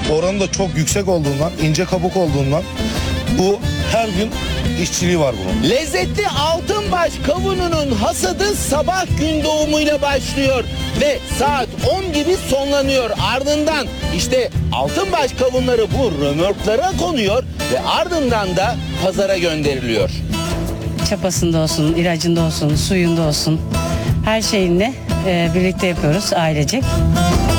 oranı da çok yüksek olduğundan, ince kabuk olduğundan bu her gün işçiliği var bunun. Lezzetli Altınbaş kavununun hasadı sabah gün doğumuyla başlıyor ve saat 10 gibi sonlanıyor. Ardından işte Altınbaş kavunları bu römorklara konuyor ve ardından da pazara gönderiliyor. Çapasında olsun, ilacında olsun, suyunda olsun, her şeyinle birlikte yapıyoruz ailecek.